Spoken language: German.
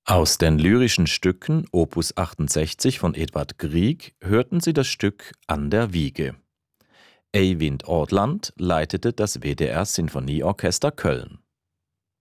Aus den lyrischen Stücken Opus 68 von Edvard Grieg hörten Sie das Stück An der Wiege. Eyvind Ortland leitete das WDR Sinfonieorchester Köln.